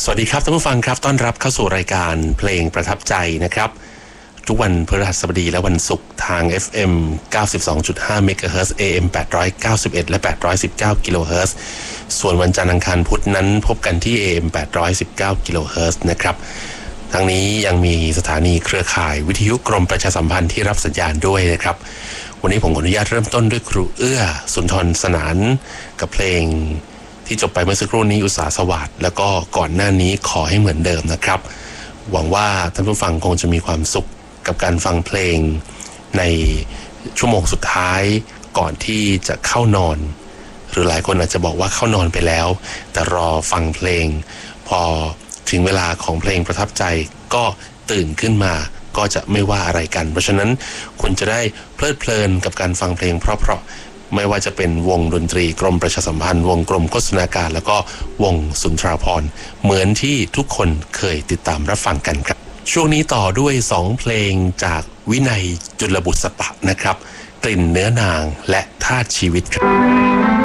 สวัสดีครับท่านผู้ฟังครับต้อนรับเข้าสู่รายการเพลงประทับใจนะครับทุกวันพฤหัสบดีและวันศุกร์ทาง FM 92.5 MHz AM 891และ819 kHz ส่วนวันจันทร์อังคารพุธนั้นพบกันที่ AM 819 kHz นะครับทั้งนี้ยังมีสถานีเครือข่ายวิทยุกรมประชาสัมพันธ์ที่รับสัญญาณด้วยนะครับวันนี้ผมขออนุญาตเริ่มต้นด้วยครูเอื้อสุนทรสนานกับเพลงที่จบไปเมื่อสักครู่นี้อุตสาหสวัสดิ์แล้วก็ก่อนหน้านี้ขอให้เหมือนเดิมนะครับหวังว่าท่านผู้ฟังคงจะมีความสุขกับการฟังเพลงในชั่วโมงสุดท้ายก่อนที่จะเข้านอนหรือหลายคนอาจจะบอกว่าเข้านอนไปแล้วแต่รอฟังเพลงพอถึงเวลาของเพลงประทับใจก็ตื่นขึ้นมาก็จะไม่ว่าอะไรกันเพราะฉะนั้นคุณจะได้เพลิดเพลินกับการฟังเพลงเพราะไม่ว่าจะเป็นวงดนตรีกรมประชาสัมพันธ์วงกรมโฆษณาการแล้วก็วงสุนทราภรณ์เหมือนที่ทุกคนเคยติดตามรับฟังกันครับช่วงนี้ต่อด้วย2เพลงจากวินัยจุลบุษปะนะครับกลิ่นเนื้อนางและธาตุชีวิตครับ